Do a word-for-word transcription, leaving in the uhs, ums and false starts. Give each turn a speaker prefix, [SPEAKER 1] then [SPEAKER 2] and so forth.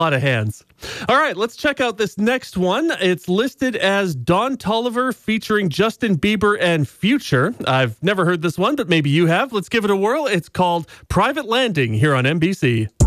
[SPEAKER 1] A lot of hands. All right, let's check out this next one. It's listed as Don Toliver featuring Justin Bieber and Future. I've never heard this one, but maybe you have. Let's give it a whirl. It's called Private Landing here on N B C.